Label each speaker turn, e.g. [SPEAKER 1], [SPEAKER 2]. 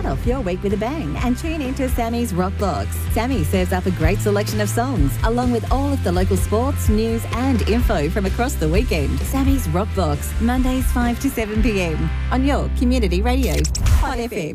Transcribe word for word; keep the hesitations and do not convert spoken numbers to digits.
[SPEAKER 1] Start off your week with a bang and tune into Sammy's Rock Box. Sammy serves up a great selection of songs, along with all of the local sports, news and info from across the weekend. Sammy's Rock Box, Mondays five to seven p m on your community radio, Hot F M.